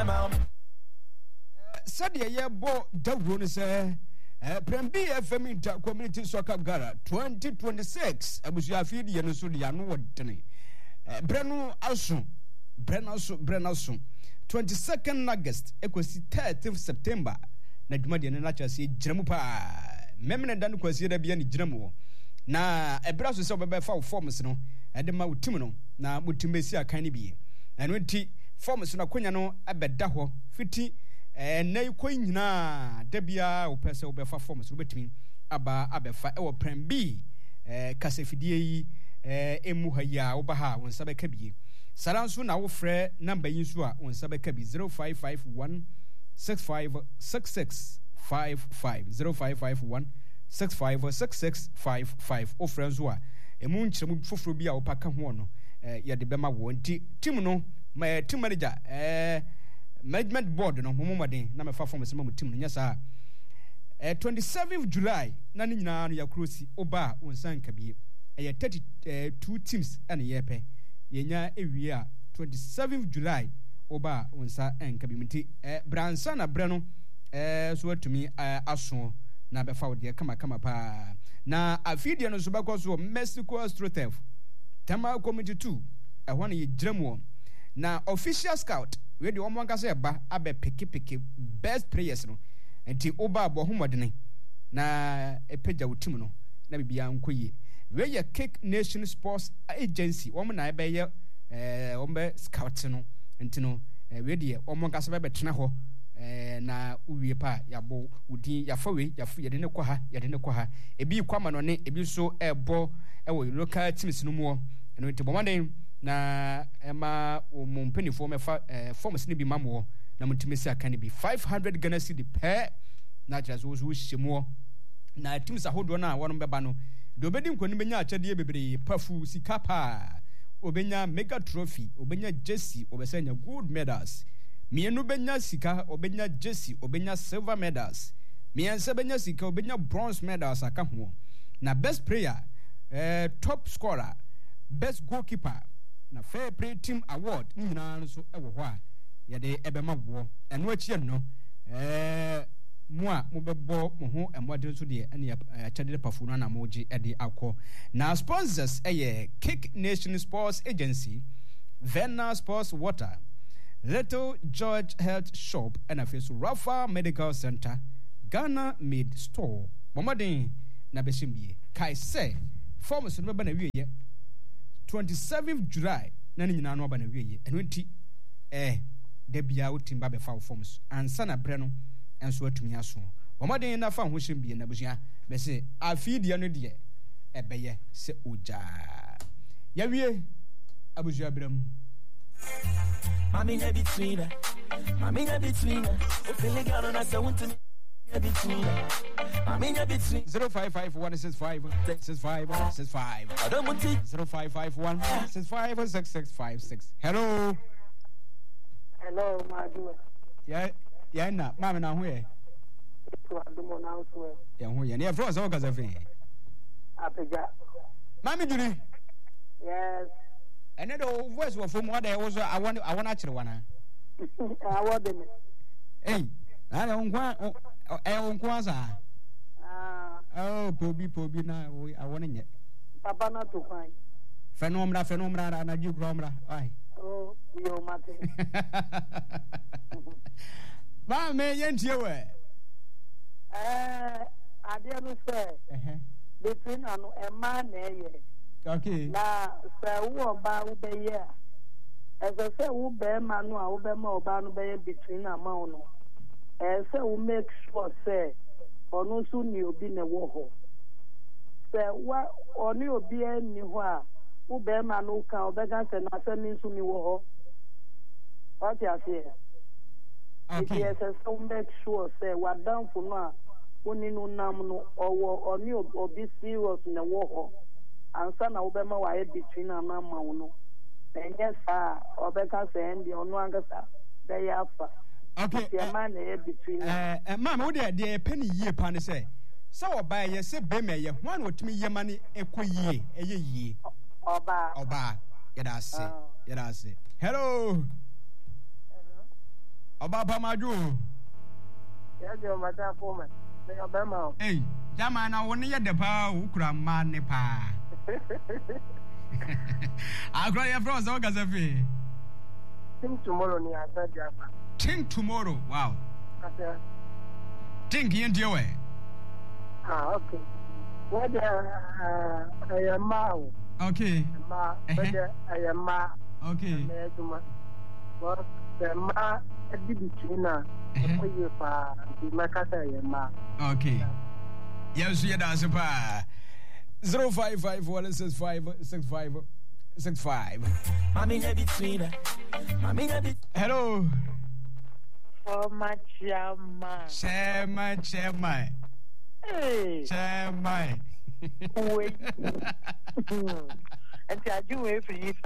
Sadia ye bo dawro se Prembi FM Inter Community Soccer Gara 2026 abusia feed ye no so dia no wodene Breno aso 22nd August ekosi 30th September na dwumade ne na chase giramu pa memne dan kwasi da bia ne giramu na ebra so se obebe fa forms no ede ma utim no na mutimesi akan ne bie na no nti forms no akonya no abeda ho fiti na iko nyina da bia opese obefa forms no betimi aba abefa e wo prem B kasefidie yi emu ha ya wo ba ha won sabe ka bie salanso na wo frɛ number yi so a won sabe ka bi 0551 656655 0551 656655 o frɛ so a emu nkyeremu foforo bi a wo paka ho no ya de bema wo nti team no team manager management board no momomaden na me fa form se ma team no nya sa 27th July na ni nyina no ya krosi oba wonsan ka bie 32 teams ane yepe yenya ewie a 27th July oba wonsa enka bi mti bransa na bre no so atumi aso na be fa wode kama pa na afidie no so be kwaso Mexico Astrotef Tama Committee 2 ehwo na ye giramo na official scout we de omo nka se ba abe peke best players no enti oba abo homodene na epeja wotim no na bibia nkoye we ye Kick Nation Sports Agency omo na ebe ye ombe scout no enti no we de omo nka se be betena ho na uwie pa yabo udi yafawe yade ne kwa ha ebi kwama no ne ebi so ebo ewo local teams no mo eno enti bomanden na ema ompanyfo mefa forms ne bi mamo na mutimesi akane bi 500 Ghana cedi per na jazo zo hyemo na teams ahodo na wono beba no do bedi nkoni benya achade bebre pafu sikapa obenya mega trophy obenya jersey obesanya gold medals mienu benya sika obenya jersey obenya silver medals miense benya sika obenya bronze medals aka ho na best player top scorer best goalkeeper na fair play team award nyina so ewo ho a ye de ebema wo eno achi no mo a mo bebo mo ho emode so de ene achade pafu no na moji ede akọ na sponsors Kick Nation Sports Agency, Venna Sports Water, Little George Health Shop and afeso Rafa Medical Center, Ghana Made Store momaden na beshimbiye kai se forms no be na wiye 27th July na nyina no ba na wiye eno nti da bia wotimba be fa forms ansa na bre no enso atumi aso momaden na fa ho hyembiye na busua be se afidie no de ebeye se oja ya wie abusua bram Mami na between her. Feeling girl on us, I want to between her. Mami na between 0551656565. I don't want it. 0551656656. Hello, my dear. Yeah, na mama na hoe. To adumo na so. Ya hoe, ya fro so ka zafe. Apeja. Mami Julie. Yes. And then the voice was from what I was I want actually one. I want them. Hey, I don't want Kwanza. Oh, Poby now I want it. Papa not to find. Phenomena and a new gromra. Aye. Oh, you matter. Mamma, ain't you? I didn't say between a man. Okay. Na se wo ba wo be ye. E se wo be ma no a wo be ma oba no be between amount no. Se wo make sure say onu so ni obi na wo ho. Se wa oni obi ani ho a wo be ma no ka obega se na se ni so ni wo ho. What you say? Okay. Yes, se wo make sure say wa dan fu no a oni no nam no owo oni obi serious na wo ho. Ansa na obema wa between ama no enye sa obeka se ndi onu angasa be ya fa okay the man between mama wo de penny yie pa ne se oba ye se be me ye ho an otumi ye mane ekoyie eye yie oba yeda se hello Oba pa maju. Ya je mata foma. Me obama. Hey, jama na woni ye de pa ukura ma ne pa. Agro ya bro so gazafi. Think tomorrow ni asa dia pa. Think tomorrow. Wow. Kata. Think yin dio we. Okay. What I am now. Okay. I am ma. Okay. Well, the ma Edibina. Okay. Yes, you that's a pa. 055-165-6565. Hello. For my chama. Chama. Hey. Chama. Wait. And I do wait for you.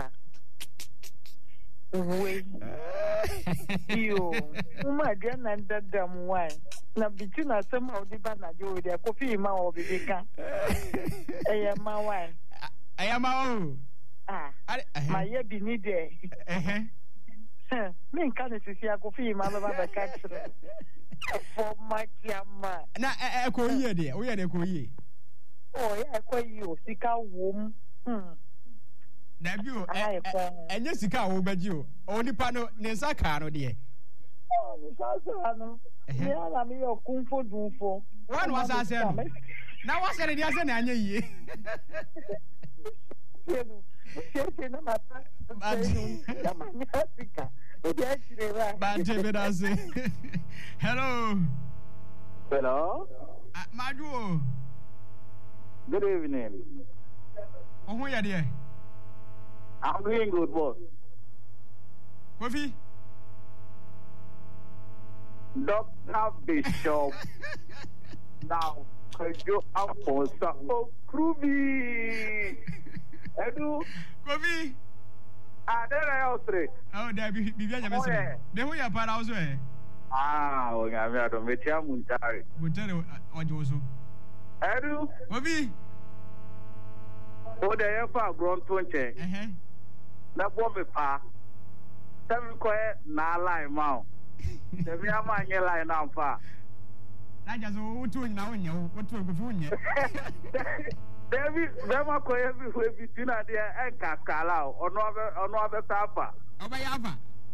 Wait. You. My grand and that damn wine. Now, between us, some of the banana do with their coffee, my old baby. I am my wine. I am my own. My year be needed. Me can't see a coffee, my mother catch for my chama. Now, I call you, dear. We are the courier. Oh, I call you, sick a womb. Nabu, and yes, you can't obey you. Only pano, Nessa Cano, dear. Oh, Nisano. Yeah, I'm your kung fu do for. One was I said. Now, what's the other than ye? Hello. Hello. Madu. Good evening. Oh, who are you? I'm doing good, boss. Kofi? Dr. Bishop. Now, could you for some Krubi? Edu? Kofi? There I was three. Oh, there be a message. Then we are part also. We have to meet him. We'll tell you what you also. Edu? Kofi? Oh, they have a grown 20. Na bombe pa. Tell me na line mount. The Miama line now fa. I just want to know what to go. David, never go everywhere between there and Cascala or no other tapa. Oh, by Ava.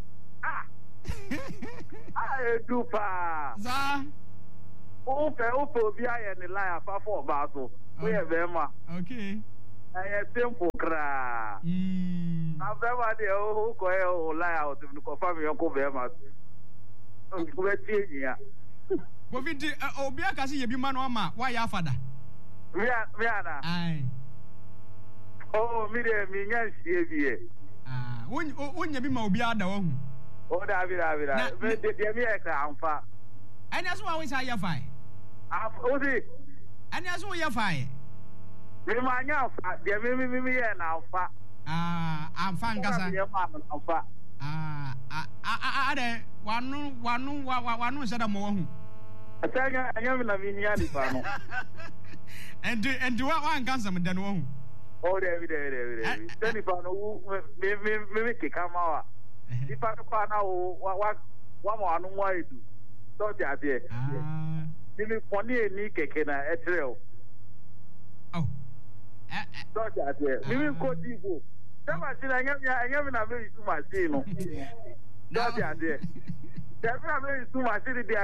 I do pa. Open via and lie for Basel. We have them. Okay. I am simple cra. I've never the whole coil lie out to confirm your cover. Boviti, Obia Cassi, you be man or ma, why your father? Rihanna. Aye. Oh, me, yes, yes. When you be Mobia, the home. Oh, David, the America, I'm far. And that's why we say you're fine. And that's why you're fine. Remind you, me and Alpha. I'm fine, Gassa. One said a more. I tell you, I am in a vineyard. And do one cancer than one. Oh, David. Then if I know, maybe come out. If I find out what one why do. Don't you have it? Maybe Pony and Nick can a trail. Oh, don't you have it? Maybe go deep. I am in a very too much. Don't you have it? There's not very too much.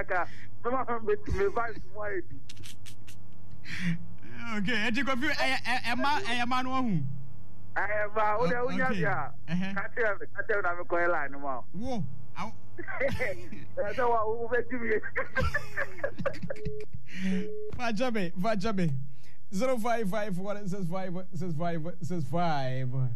Okay, and you go through a man who I have a coil line. Whoa, that's all Vajabe 055-165-6565.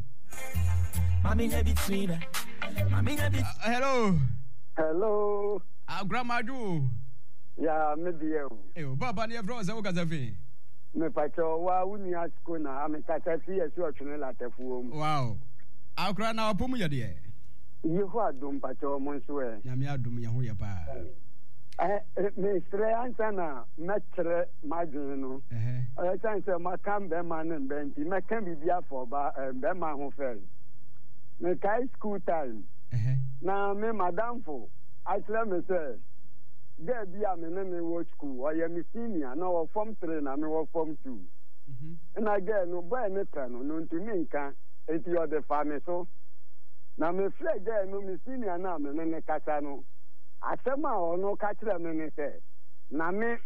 Hello. Grandma do. Yeah, maybe you. Baba near Bros. Me pacho wa uni asko na amekata si esi otwene latefu om. Wow. Akra na opomu ye de. Yehu adum pacho mo nso e. Nyame adum ye ho ye pa. Me stre ansa na metre madwene no. Chance makam be man mbenti mekam bibia for ba be man ho fe. Me kai school time. Na me madam fo I tell me, sir, there be a man in the school, I am a senior, no form 3, and I know form 2. And again, no boy, no to me, and you are the family, so. Now, me flag there, no, me senior, now, and then a catano. I said, my or no catch them, and say, now me.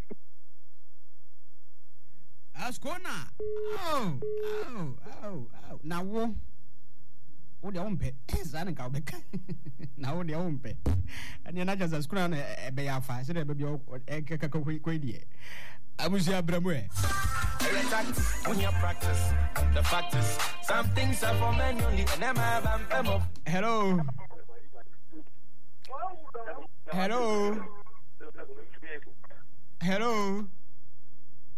Ascona. Oh. Now, what the umpe? Zan Calbec. Now, the umpe. And you're not just a scrun a beafa, said a baby or a quadia. I was your bramway. When you practice, the fact is, some things are for men only, and I'm a Hello. Hello.